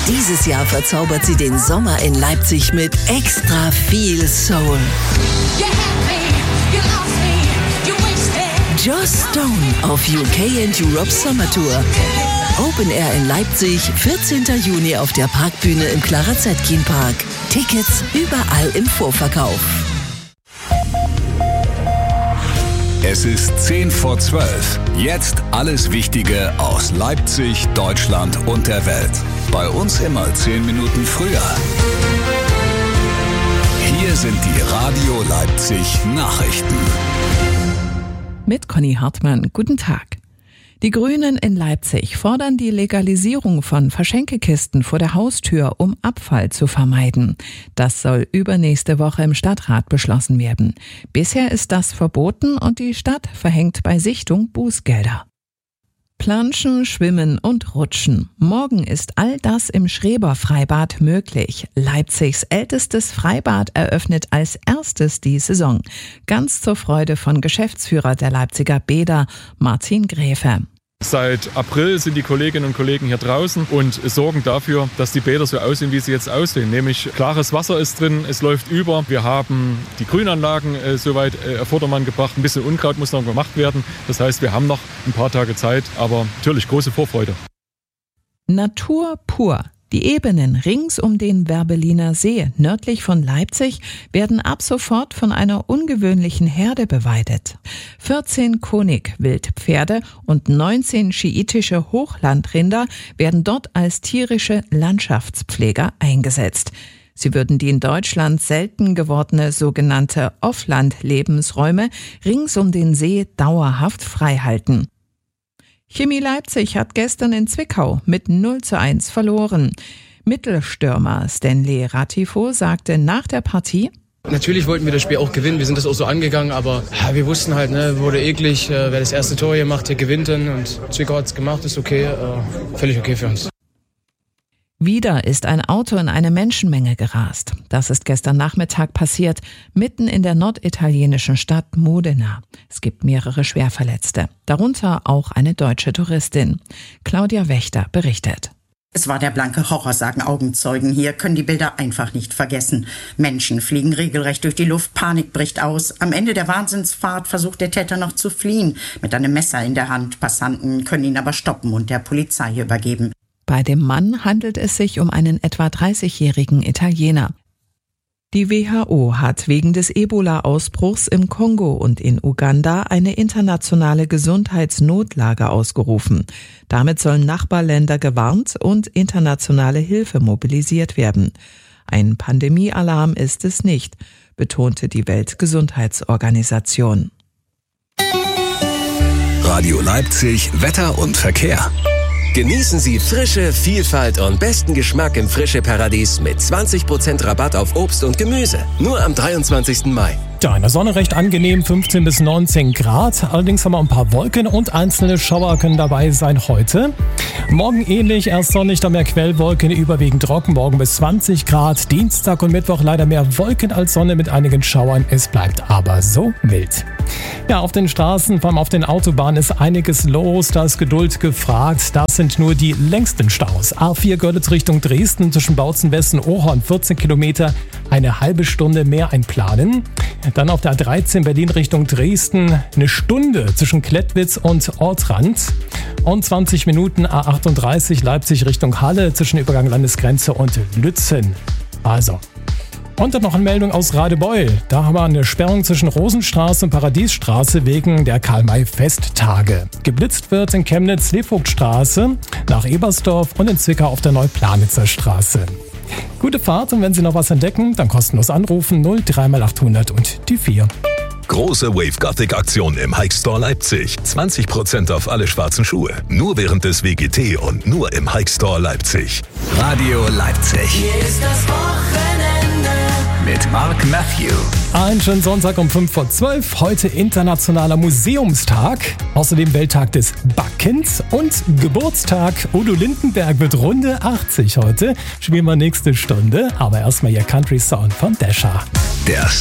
Dieses Jahr verzaubert sie den Sommer in Leipzig mit extra viel Soul. Joss Stone auf UK and Europe Summer Tour. Open Air in Leipzig, 14. Juni auf der Parkbühne im Clara Zetkin Park. Tickets überall im Vorverkauf. Es ist 10:12. Jetzt alles Wichtige aus Leipzig, Deutschland und der Welt. Bei uns immer 10 Minuten früher. Hier sind die Radio Leipzig Nachrichten. Mit Conny Hartmann. Guten Tag. Die Grünen in Leipzig fordern die Legalisierung von Verschenkekisten vor der Haustür, um Abfall zu vermeiden. Das soll übernächste Woche im Stadtrat beschlossen werden. Bisher ist das verboten und die Stadt verhängt bei Sichtung Bußgelder. Planschen, Schwimmen und Rutschen. Morgen ist all das im Schreber-Freibad möglich. Leipzigs ältestes Freibad eröffnet als erstes die Saison. Ganz zur Freude von Geschäftsführer der Leipziger Bäder, Martin Gräfe. Seit April sind die Kolleginnen und Kollegen hier draußen und sorgen dafür, dass die Bäder so aussehen, wie sie jetzt aussehen. Nämlich klares Wasser ist drin, es läuft über. Wir haben die Grünanlagen soweit auf Vordermann gebracht. Ein bisschen Unkraut muss noch gemacht werden. Das heißt, wir haben noch ein paar Tage Zeit, aber natürlich große Vorfreude. Natur pur. Die Ebenen rings um den Werbelliner See nördlich von Leipzig werden ab sofort von einer ungewöhnlichen Herde beweidet. 14 Konig-Wildpferde und 19 schiitische Hochlandrinder werden dort als tierische Landschaftspfleger eingesetzt. Sie würden die in Deutschland selten gewordene sogenannte Offland-Lebensräume rings um den See dauerhaft freihalten. Chemie Leipzig hat gestern in Zwickau mit 0:1 verloren. Mittelstürmer Stanley Ratifo sagte nach der Partie: Natürlich wollten wir das Spiel auch gewinnen, wir sind das auch so angegangen, aber wir wussten halt, wurde eklig, wer das erste Tor hier macht, der gewinnt dann und Zwickau hat es gemacht, ist okay, völlig okay für uns. Wieder ist ein Auto in eine Menschenmenge gerast. Das ist gestern Nachmittag passiert, mitten in der norditalienischen Stadt Modena. Es gibt mehrere Schwerverletzte, darunter auch eine deutsche Touristin. Claudia Wächter berichtet. Es war der blanke Horror, sagen Augenzeugen. Hier können die Bilder einfach nicht vergessen. Menschen fliegen regelrecht durch die Luft, Panik bricht aus. Am Ende der Wahnsinnsfahrt versucht der Täter noch zu fliehen, mit einem Messer in der Hand. Passanten können ihn aber stoppen und der Polizei übergeben. Bei dem Mann handelt es sich um einen etwa 30-jährigen Italiener. Die WHO hat wegen des Ebola-Ausbruchs im Kongo und in Uganda eine internationale Gesundheitsnotlage ausgerufen. Damit sollen Nachbarländer gewarnt und internationale Hilfe mobilisiert werden. Ein Pandemiealarm ist es nicht, betonte die Weltgesundheitsorganisation. Radio Leipzig, Wetter und Verkehr. Genießen Sie Frische, Vielfalt und besten Geschmack im Frische-Paradies mit 20% Rabatt auf Obst und Gemüse. Nur am 23. Mai. Ja, in der Sonne recht angenehm, 15 bis 19 Grad. Allerdings haben wir ein paar Wolken und einzelne Schauer können dabei sein heute. Morgen ähnlich, erst sonnig, dann mehr Quellwolken, überwiegend trocken. Morgen bis 20 Grad. Dienstag und Mittwoch leider mehr Wolken als Sonne mit einigen Schauern. Es bleibt aber so mild. Ja, auf den Straßen, vor allem auf den Autobahnen ist einiges los. Da ist Geduld gefragt. Das sind nur die längsten Staus. A4 Görlitz Richtung Dresden zwischen Bautzen West und Ohrhorn 14 Kilometer, eine halbe Stunde mehr einplanen. Dann auf der A13 Berlin Richtung Dresden eine Stunde zwischen Klettwitz und Ortrand. Und 20 Minuten A38 Leipzig Richtung Halle zwischen Übergang Landesgrenze und Lützen. Also. Und dann noch eine Meldung aus Radebeul. Da haben wir eine Sperrung zwischen Rosenstraße und Paradiesstraße wegen der Karl-May-Festtage. Geblitzt wird in Chemnitz Levogtstraße nach Ebersdorf und in Zwickau auf der Neuplanitzer Straße. Gute Fahrt und wenn Sie noch was entdecken, dann kostenlos anrufen 03x800 und die 4. Große Wave Gothic Aktion im Hike Store Leipzig. 20% auf alle schwarzen Schuhe. Nur während des WGT und nur im Hike Store Leipzig. Radio Leipzig. Hier ist das Wochenende mit Mark Matthew. Einen schönen Sonntag um 5:12. Heute Internationaler Museumstag. Außerdem Welttag des Backens und Geburtstag. Udo Lindenberg wird Runde 80 heute. Spielen wir nächste Stunde. Aber erstmal hier Country Sound von Dasher. Der